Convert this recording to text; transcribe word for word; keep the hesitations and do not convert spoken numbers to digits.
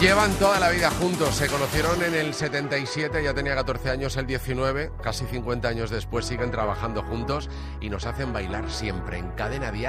Llevan toda la vida juntos, se conocieron en el setenta y siete, ya tenía catorce años, el diecinueve, casi cincuenta años después siguen trabajando juntos y nos hacen bailar siempre en Cadena Dial.